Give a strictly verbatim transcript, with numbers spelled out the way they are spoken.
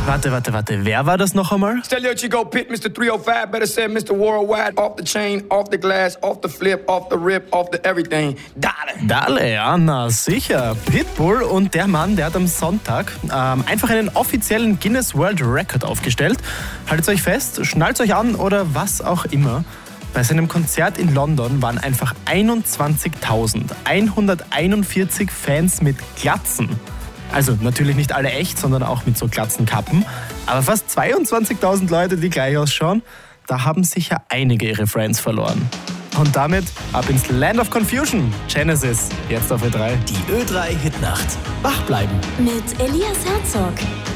Warte, warte, warte. Wer war das noch einmal? Tell you you go pit Mister three oh five, better say Mister Worldwide, off the chain, off the glass, off the flip, off the rip, off the everything. Dale. Dale, ja, na sicher. Pitbull und der Mann, der hat am Sonntag ähm, einfach einen offiziellen Guinness World Record aufgestellt. Haltet euch fest, schnallt euch an oder was auch immer. Bei seinem Konzert in London waren einfach einundzwanzigtausendeinhunderteinundvierzig Fans mit Glatzen. Also natürlich nicht alle echt, sondern auch mit so Glatzenkappen. Aber fast zweiundzwanzigtausend Leute, die gleich ausschauen, da haben sicher einige ihre Friends verloren. Und damit ab ins Land of Confusion. Genesis, jetzt auf Ö drei. Die Ö drei Hitnacht. Wach bleiben. Mit Elias Herzog.